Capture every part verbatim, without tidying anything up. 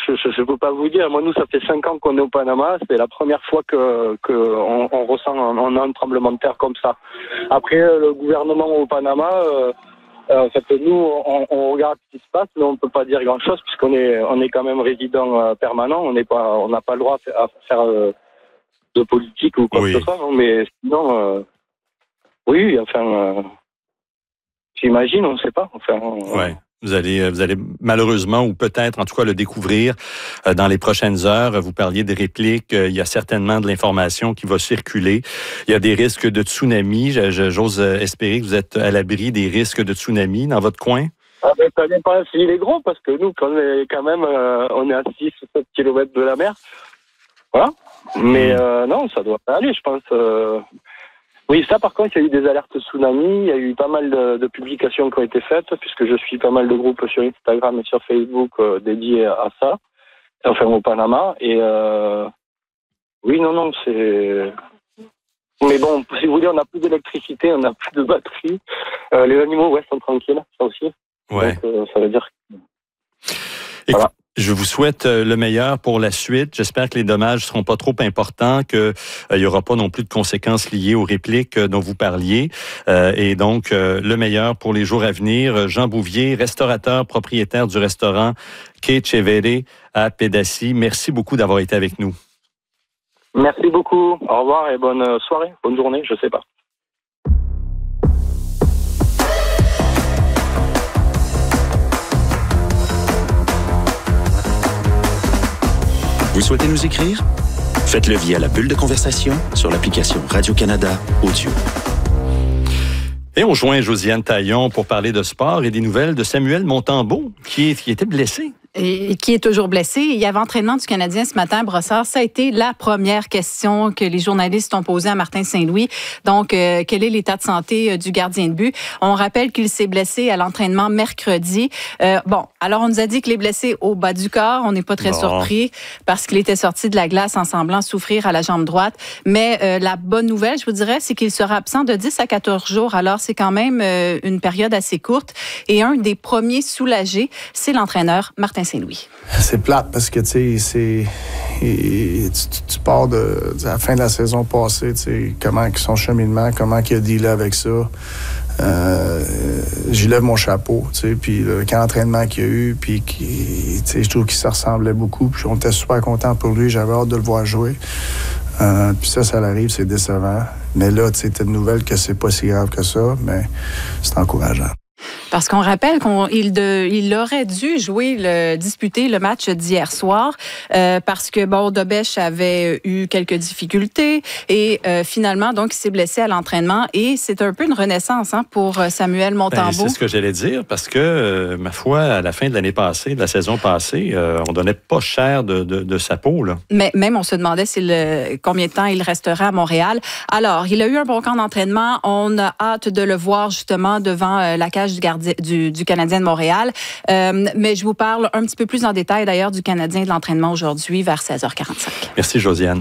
je ne peux pas vous dire. Moi, nous, ça fait cinq ans qu'on est au Panama. C'est la première fois que, que on, on ressent on, on a un tremblement de terre comme ça. Après, le gouvernement au Panama, euh, euh, en fait, nous, on, on regarde ce qui se passe, mais on ne peut pas dire grand-chose puisqu'on est, on est quand même résident euh, permanent. On n'est pas, on n'a pas le droit à faire, à faire euh, de politique ou quoi oui. que ce soit. Non, mais sinon, euh, oui, enfin, euh, j'imagine, on ne sait pas. Enfin, on, ouais. Vous allez, vous allez malheureusement, ou peut-être en tout cas le découvrir euh, dans les prochaines heures. Vous parliez des répliques. Euh, il y a certainement de l'information qui va circuler. Il y a des risques de tsunami. Je, je, j'ose espérer que vous êtes à l'abri des risques de tsunami dans votre coin. Ah ben, ça dépend s'il est gros, parce que nous, quand, on est, quand même, euh, on est à six ou sept kilomètres de la mer. Voilà. Mais euh, non, ça doit pas aller, je pense. Euh... Oui, ça par contre, il y a eu des alertes tsunami, il y a eu pas mal de, de publications qui ont été faites, puisque je suis pas mal de groupes sur Instagram et sur Facebook euh, dédiés à ça, enfin au Panama. Et euh... oui, non, non, c'est... Mais bon, si vous voulez, on n'a plus d'électricité, on n'a plus de batterie. Euh, les animaux, ouais, sont tranquilles, ça aussi. Ouais. Donc, euh, ça veut dire que... Voilà. Je vous souhaite le meilleur pour la suite. J'espère que les dommages seront pas trop importants, que il euh, y aura pas non plus de conséquences liées aux répliques dont vous parliez. Euh, et donc, euh, le meilleur pour les jours à venir. Jean Bouvier, restaurateur, propriétaire du restaurant Che Cevere à Pedassi. Merci beaucoup d'avoir été avec nous. Merci beaucoup. Au revoir et bonne soirée, bonne journée, je sais pas. Vous souhaitez nous écrire? Faites-le via la bulle de conversation sur l'application Radio-Canada Audio. Et on joint Josiane Taillon pour parler de sport et des nouvelles de Samuel Montembeault, qui, est, qui était blessé. Et qui est toujours blessé. Il y avait entraînement du Canadien ce matin à Brossard. Ça a été la première question que les journalistes ont posée à Martin Saint-Louis. Donc, euh, quel est l'état de santé euh, du gardien de but? On rappelle qu'il s'est blessé à l'entraînement mercredi. Euh, bon, alors on nous a dit qu'il est blessé au bas du corps. On n'est pas très bon. surpris parce qu'il était sorti de la glace en semblant souffrir à la jambe droite. Mais euh, la bonne nouvelle, je vous dirais, c'est qu'il sera absent de dix à quatorze jours. Alors, c'est quand même euh, une période assez courte. Et un des premiers soulagés, c'est l'entraîneur Martin Saint-Louis. C'est plate parce que, tu sais, c'est... Et tu, tu pars de, de la fin de la saison passée, tu sais, comment son cheminement, comment il a dealé avec ça. Euh, j'y lève mon chapeau, tu sais, puis le camp d'entraînement qu'il y a eu, puis qui, tu sais, je trouve qu'il se ressemblait beaucoup, puis on était super contents pour lui, j'avais hâte de le voir jouer. Euh, puis ça, ça l'arrive, c'est décevant. Mais là, tu sais, t'as de nouvelles que c'est pas si grave que ça, mais c'est encourageant. Parce qu'on rappelle qu'il de, il aurait dû jouer, le, disputer le match d'hier soir euh, parce que, bon, Dobèche avait eu quelques difficultés et euh, finalement, donc, il s'est blessé à l'entraînement et c'est un peu une renaissance hein, pour Samuel Montembeault. Ben, c'est ce que j'allais dire parce que, euh, ma foi, à la fin de l'année passée, de la saison passée, euh, on donnait pas cher de, de, de sa peau, là. Mais même, on se demandait s'il, combien de temps il resterait à Montréal. Alors, il a eu un bon camp d'entraînement. On a hâte de le voir, justement, devant euh, la cage du gardien Du, du Canadien de Montréal. Euh, mais je vous parle un petit peu plus en détail, d'ailleurs, du Canadien de l'entraînement aujourd'hui vers seize heures quarante-cinq. Merci, Josiane.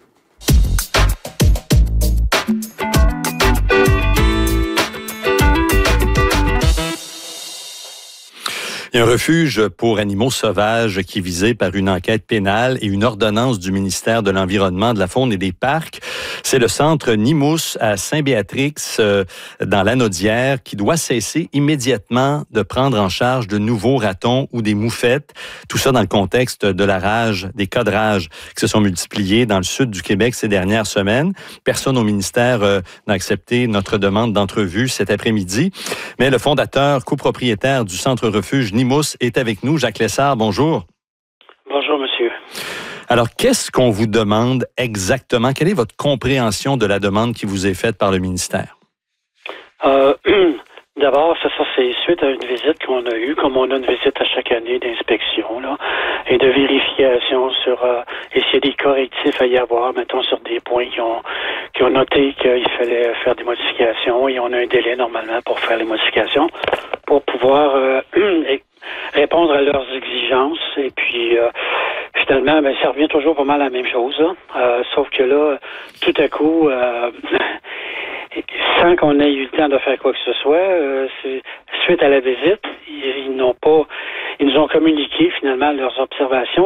Il y a un refuge pour animaux sauvages qui est visé par une enquête pénale et une ordonnance du ministère de l'Environnement, de la Faune et des Parcs. C'est le centre Nimous à Saint-Béatrix, euh, dans l'Anaudière, qui doit cesser immédiatement de prendre en charge de nouveaux ratons ou des moufettes. Tout ça dans le contexte de la rage, des cas de rage qui se sont multipliés dans le sud du Québec ces dernières semaines. Personne au ministère euh, n'a accepté notre demande d'entrevue cet après-midi. Mais le fondateur, copropriétaire du centre refuge Nimous est avec nous. Jacques Lessard, bonjour. Bonjour, monsieur. Alors, qu'est-ce qu'on vous demande exactement? Quelle est votre compréhension de la demande qui vous est faite par le ministère? Euh, d'abord, c'est ça, c'est suite à une visite qu'on a eue, comme on a une visite à chaque année d'inspection, là, et de vérification sur, euh, et s'il y a des correctifs à y avoir, mettons, sur des points qui ont, qui ont noté qu'il fallait faire des modifications, et on a un délai, normalement, pour faire les modifications, pour pouvoir, euh, répondre à leurs exigences. Et puis, euh, finalement, ben, ça revient toujours pas mal à la même chose. Hein. Euh, sauf que là, tout à coup, euh, sans qu'on ait eu le temps de faire quoi que ce soit, euh, c'est, suite à la visite, ils, ils n'ont pas, ils nous ont communiqué finalement leurs observations.